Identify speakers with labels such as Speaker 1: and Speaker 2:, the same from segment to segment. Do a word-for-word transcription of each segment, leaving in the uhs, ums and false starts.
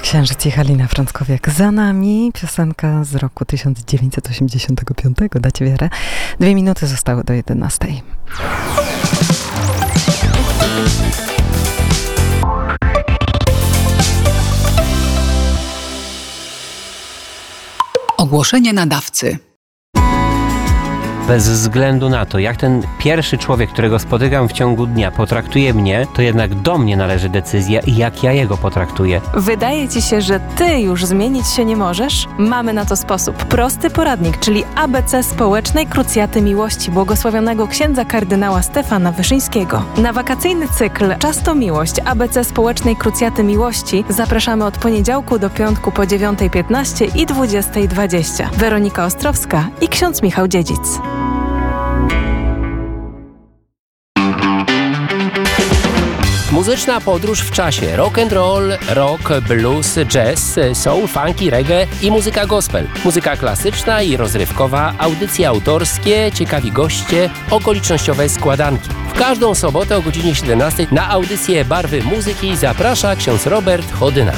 Speaker 1: Księżyc i Halina Frąckowiak za nami. Piosenka z roku tysiąc dziewięćset osiemdziesiątego piątego. Dacie wiarę? Dwie minuty zostały do jedenastej.
Speaker 2: Ogłoszenie nadawcy.
Speaker 3: Bez względu na to, jak ten pierwszy człowiek, którego spotykam w ciągu dnia, potraktuje mnie, to jednak do mnie należy decyzja i jak ja jego potraktuję.
Speaker 4: Wydaje ci się, że ty już zmienić się nie możesz? Mamy na to sposób. Prosty poradnik, czyli A B C Społecznej Krucjaty Miłości błogosławionego księdza kardynała Stefana Wyszyńskiego. Na wakacyjny cykl Czas to Miłość A B C Społecznej Krucjaty Miłości zapraszamy od poniedziałku do piątku po dziewiątej piętnaście i dwudziestej dwadzieścia. Weronika Ostrowska i ksiądz Michał Dziedzic.
Speaker 5: Muzyczna podróż w czasie. Rock and roll, rock, blues, jazz, soul, funky, reggae i muzyka gospel. Muzyka klasyczna i rozrywkowa, audycje autorskie, ciekawi goście, okolicznościowe składanki. W każdą sobotę o godzinie siedemnastej na audycję Barwy Muzyki zaprasza ksiądz Robert Chodyna.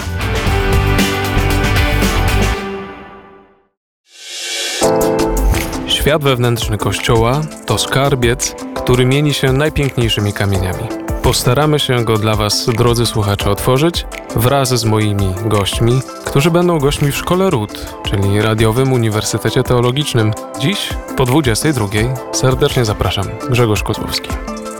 Speaker 6: Świat wewnętrzny Kościoła to skarbiec, który mieni się najpiękniejszymi kamieniami. Postaramy się go dla Was, drodzy słuchacze, otworzyć wraz z moimi gośćmi, którzy będą gośćmi w Szkole Ród, czyli Radiowym Uniwersytecie Teologicznym. Dziś po dwudziestej drugiej serdecznie zapraszam. Grzegorz Kozłowski.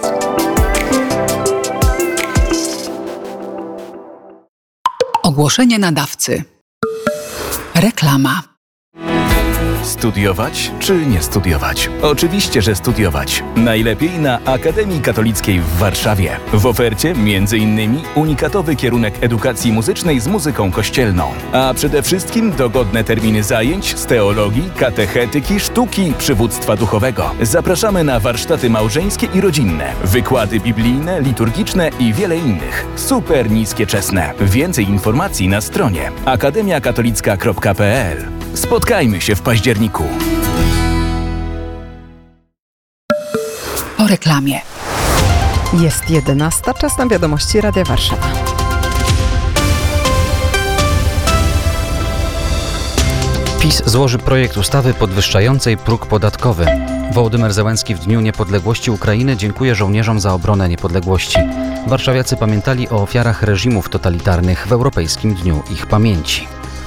Speaker 2: Ogłoszenie nadawcy. Reklama.
Speaker 7: Studiować czy nie studiować? Oczywiście, że studiować. Najlepiej na Akademii Katolickiej w Warszawie. W ofercie między innymi unikatowy kierunek edukacji muzycznej z muzyką kościelną. A przede wszystkim dogodne terminy zajęć z teologii, katechetyki, sztuki, przywództwa duchowego. Zapraszamy na warsztaty małżeńskie i rodzinne, wykłady biblijne, liturgiczne i wiele innych. Super niskie czesne. Więcej informacji na stronie akademia katolicka kropka p l. Spotkajmy się w październiku.
Speaker 2: Po reklamie.
Speaker 1: Jest jedenasta, czas na wiadomości Radia Warszawa.
Speaker 8: PiS złoży projekt ustawy podwyższającej próg podatkowy. Wołodymyr Zełenski w Dniu Niepodległości Ukrainy dziękuje żołnierzom za obronę niepodległości. Warszawiacy pamiętali o ofiarach reżimów totalitarnych w Europejskim Dniu ich Pamięci.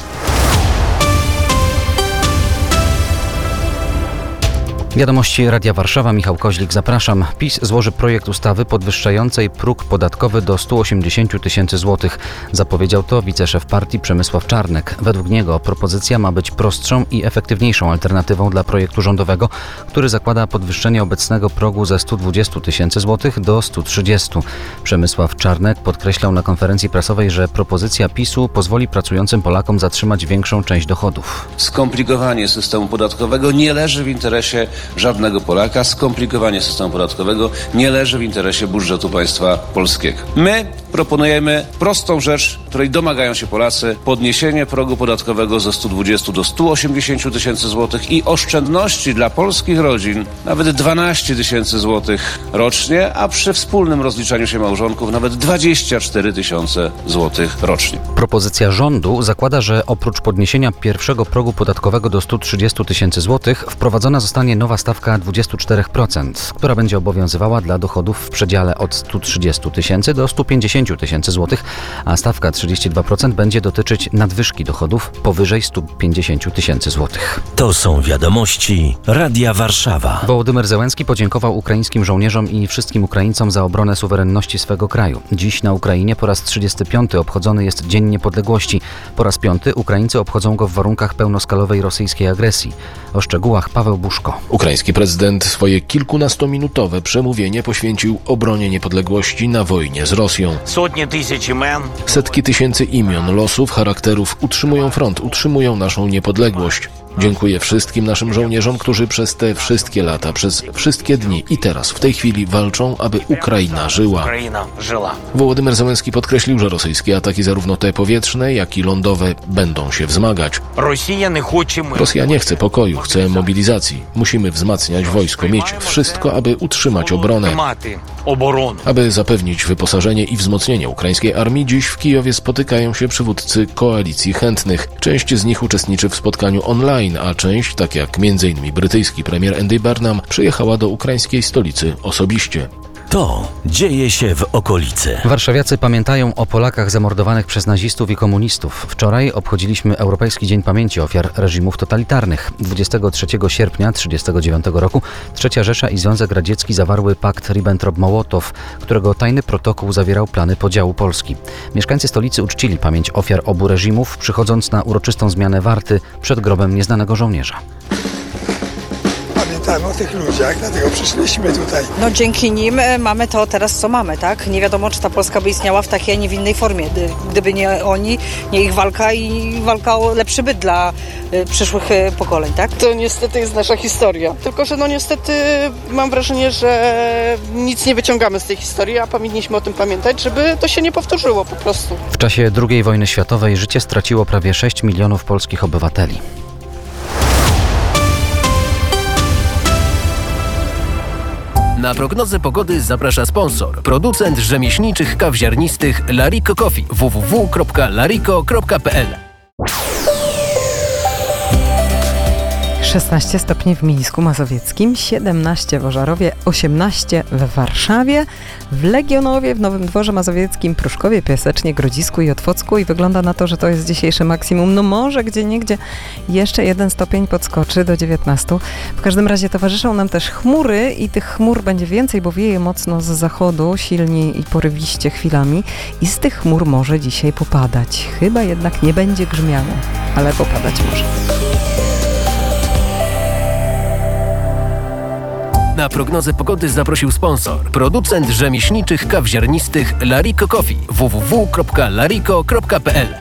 Speaker 8: Wiadomości Radia Warszawa, Michał Koźlik, zapraszam. PiS złoży projekt ustawy podwyższającej próg podatkowy do stu osiemdziesięciu tysięcy złotych. Zapowiedział to wiceszef partii Przemysław Czarnek. Według niego propozycja ma być prostszą i efektywniejszą alternatywą dla projektu rządowego, który zakłada podwyższenie obecnego progu ze stu dwudziestu tysięcy złotych do stu trzydziestu. Przemysław Czarnek podkreślał na konferencji prasowej, że propozycja PiSu pozwoli pracującym Polakom zatrzymać większą część dochodów.
Speaker 9: Skomplikowanie systemu podatkowego nie leży w interesie żadnego Polaka. Skomplikowanie systemu podatkowego nie leży w interesie budżetu państwa polskiego. My proponujemy prostą rzecz, której domagają się Polacy. Podniesienie progu podatkowego ze stu dwudziestu do stu osiemdziesięciu tysięcy złotych i oszczędności dla polskich rodzin nawet dwanaście tysięcy złotych rocznie, a przy wspólnym rozliczaniu się małżonków nawet dwadzieścia cztery tysiące złotych rocznie.
Speaker 8: Propozycja rządu zakłada, że oprócz podniesienia pierwszego progu podatkowego do stu trzydziestu tysięcy złotych wprowadzona zostanie nowa stawka dwadzieścia cztery procent, która będzie obowiązywała dla dochodów w przedziale od stu trzydziestu tysięcy do stu pięćdziesięciu tysięcy złotych, a stawka trzydzieści dwa procent będzie dotyczyć nadwyżki dochodów powyżej stu pięćdziesięciu tysięcy złotych.
Speaker 10: To są wiadomości Radia Warszawa.
Speaker 8: Wołodymyr Zełenski podziękował ukraińskim żołnierzom i wszystkim Ukraińcom za obronę suwerenności swego kraju. Dziś na Ukrainie po raz trzydziesty piąty obchodzony jest Dzień Niepodległości. Po raz piąty Ukraińcy obchodzą go w warunkach pełnoskalowej rosyjskiej agresji. O szczegółach Paweł Buszko.
Speaker 11: Ukraiński prezydent swoje kilkunastominutowe przemówienie poświęcił obronie niepodległości na wojnie z Rosją. Setki tysięcy imion, losów, charakterów utrzymują front, utrzymują naszą niepodległość. Dziękuję wszystkim naszym żołnierzom, którzy przez te wszystkie lata, przez wszystkie dni i teraz, w tej chwili walczą, aby Ukraina żyła. Wołodymyr Zełenski podkreślił, że rosyjskie ataki, zarówno te powietrzne, jak i lądowe, będą się wzmagać. Rosja nie chce pokoju, chce mobilizacji. Musimy wzmacniać wojsko, mieć wszystko, aby utrzymać obronę. Aby zapewnić wyposażenie i wzmocnienie ukraińskiej armii, dziś w Kijowie spotykają się przywódcy koalicji chętnych. Część z nich uczestniczy w spotkaniu online, a część, tak jak między innymi brytyjski premier Andy Burnham, przyjechała do ukraińskiej stolicy osobiście.
Speaker 10: To dzieje się w okolicy.
Speaker 8: Warszawiacy pamiętają o Polakach zamordowanych przez nazistów i komunistów. Wczoraj obchodziliśmy Europejski Dzień Pamięci Ofiar Reżimów Totalitarnych. dwudziestego trzeciego sierpnia tysiąc dziewięćset trzydziestego dziewiątego roku Trzecia Rzesza i Związek Radziecki zawarły pakt Ribbentrop-Mołotow, którego tajny protokół zawierał plany podziału Polski. Mieszkańcy stolicy uczcili pamięć ofiar obu reżimów, przychodząc na uroczystą zmianę warty przed grobem nieznanego żołnierza.
Speaker 12: Pamiętamy o tych ludziach, dlatego przyszliśmy tutaj.
Speaker 13: No dzięki nim mamy to teraz, co mamy, tak? Nie wiadomo, czy ta Polska by istniała w takiej, a nie w innej formie. Gdyby nie oni, nie ich walka i walka o lepszy byt dla y, przyszłych y, pokoleń, tak?
Speaker 14: To niestety jest nasza historia. Tylko że no niestety mam wrażenie, że nic nie wyciągamy z tej historii, a powinniśmy o tym pamiętać, żeby to się nie powtórzyło po prostu.
Speaker 8: W czasie drugiej wojny światowej życie straciło prawie sześć milionów polskich obywateli.
Speaker 5: Na prognozę pogody zaprasza sponsor, producent rzemieślniczych kaw ziarnistych Lariko Coffee w w w kropka lariko kropka p l.
Speaker 1: szesnaście stopni w Mińsku Mazowieckim, siedemnaście w Ożarowie, osiemnaście w Warszawie, w Legionowie, w Nowym Dworze Mazowieckim, Pruszkowie, Piasecznie, Grodzisku i Otwocku i wygląda na to, że to jest dzisiejsze maksimum. No może gdzieniegdzie jeszcze jeden stopień podskoczy do dziewiętnastu. W każdym razie towarzyszą nam też chmury i tych chmur będzie więcej, bo wieje mocno z zachodu, silniej i porywiście chwilami i z tych chmur może dzisiaj popadać. Chyba jednak nie będzie grzmiało, ale popadać może.
Speaker 5: Na prognozę pogody zaprosił sponsor, producent rzemieślniczych kaw ziarnistych Lariko Coffee w w w kropka lariko kropka p l.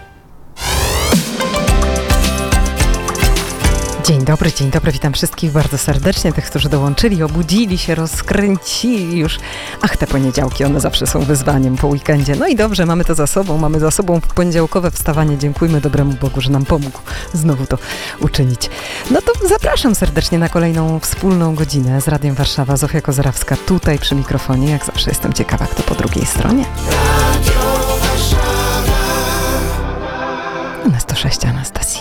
Speaker 1: Dzień dobry, dzień dobry, witam wszystkich bardzo serdecznie, tych, którzy dołączyli, obudzili się, rozkręcili już. Ach, te poniedziałki, one zawsze są wyzwaniem po weekendzie. No i dobrze, mamy to za sobą, mamy za sobą poniedziałkowe wstawanie. Dziękujmy dobremu Bogu, że nam pomógł znowu to uczynić. No to zapraszam serdecznie na kolejną wspólną godzinę z Radiem Warszawa. Zofia Kozerawska tutaj przy mikrofonie. Jak zawsze jestem ciekawa, kto po drugiej stronie. Na sto sześć Anastazja.